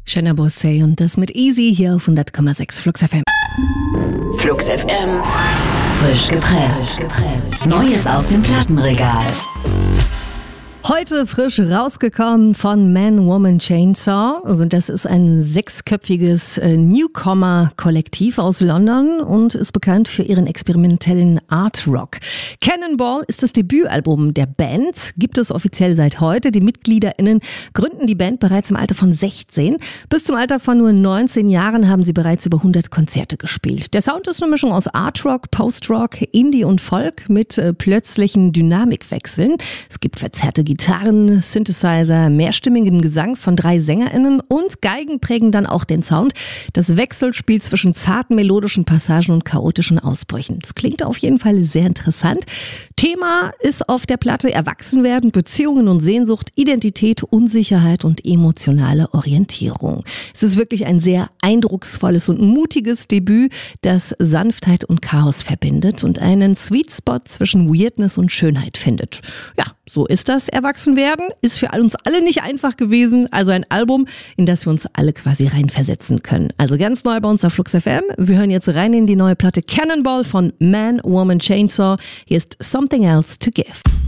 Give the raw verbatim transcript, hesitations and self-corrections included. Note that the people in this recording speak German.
Shanna Bossé und das mit Easy hier auf hundert Komma sechs Flux F M. Flux F M. Frisch gepresst. Neues aus dem Plattenregal. Heute frisch rausgekommen von Man, Woman, Chainsaw. Also das ist ein sechsköpfiges äh, Newcomer-Kollektiv aus London und ist bekannt für ihren experimentellen Art Rock. Cannonball ist das Debütalbum der Band, gibt es offiziell seit heute. Die MitgliederInnen gründen die Band bereits im Alter von sechzehn. Bis zum Alter von nur neunzehn Jahren haben sie bereits über hundert Konzerte gespielt. Der Sound ist eine Mischung aus Art Rock, Post Rock, Indie und Folk mit äh, plötzlichen Dynamikwechseln. Es gibt verzerrte Gitarren, Synthesizer, mehrstimmigen Gesang von drei SängerInnen und Geigen prägen dann auch den Sound. Das Wechselspiel zwischen zarten melodischen Passagen und chaotischen Ausbrüchen. Das klingt auf jeden Fall sehr interessant. Thema ist auf der Platte Erwachsenwerden, Beziehungen und Sehnsucht, Identität, Unsicherheit und emotionale Orientierung. Es ist wirklich ein sehr eindrucksvolles und mutiges Debüt, das Sanftheit und Chaos verbindet und einen Sweet Spot zwischen Weirdness und Schönheit findet. Ja, so ist das Erwachsenwerden. Ist für uns alle nicht einfach gewesen. Also ein Album, in das wir uns alle quasi reinversetzen können. Also ganz neu bei uns auf Flux F M. Wir hören jetzt rein in die neue Platte Cannonball von Man, Woman, Chainsaw. Hier ist Something Else to Give.